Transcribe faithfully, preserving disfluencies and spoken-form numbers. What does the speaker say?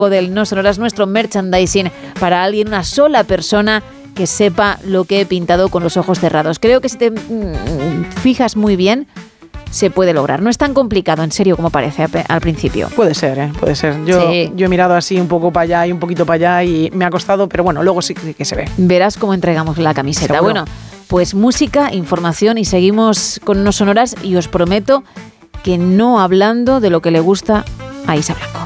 del No Sonoras, nuestro merchandising para alguien, una sola persona que sepa lo que he pintado con los ojos cerrados. Creo que si te mm, fijas muy bien, se puede lograr. No es tan complicado, en serio, como parece al principio. Puede ser, ¿eh? Puede ser. Yo, sí. yo he mirado así un poco para allá y un poquito para allá y me ha costado, pero bueno, luego sí que se ve. Verás cómo entregamos la camiseta. ¿Seguro? Bueno, pues música, información y seguimos con No Sonoras y os prometo que no hablando de lo que le gusta a Isa Blanco.